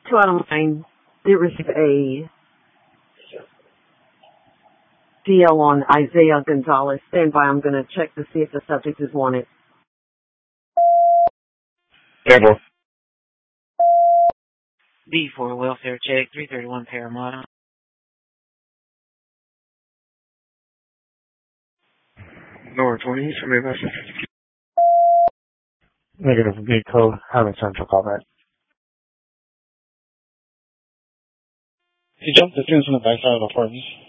2 out of 9 did receive a DL on Isaiah Gonzalez. Stand by. I'm going to check to see if the subject is wanted. Table. D4 welfare check, 331 Paramount. Lower 20, somebody message. Negative B code, having central callback. He jumped the fence on the backside of the apartment.